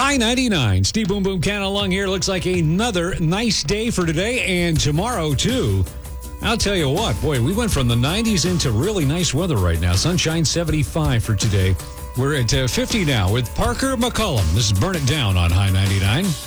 High 99. Steve Boom Boom Can along here. Looks like another nice day for today and tomorrow, too. I'll tell you what, boy, we went from the 90s into really nice weather right now. Sunshine 75 for today. We're at 50 now with Parker McCollum. This is Burn It Down on High 99.